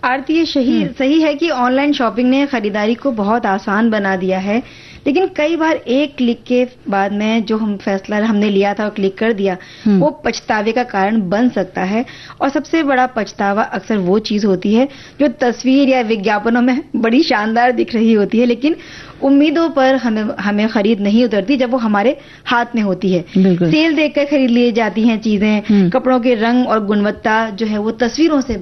आरती, ये सही है कि ऑनलाइन शॉपिंग ने खरीदारी को बहुत आसान बना दिया है, लेकिन कई बार एक क्लिक के बाद में जो हम फैसला हमने लिया था और क्लिक कर दिया, वो पछतावे का कारण बन सकता है। और सबसे बड़ा पछतावा अक्सर वो चीज होती है जो तस्वीर या विज्ञापनों में बड़ी शानदार दिख रही होती है, लेकिन उम्मीदों पर हमें खरीद नहीं उतरती जब वो हमारे हाथ में होती है। सेल देखकर खरीद ली जाती हैं चीजें, कपड़ों के रंग और गुणवत्ता जो है वो तस्वीरों से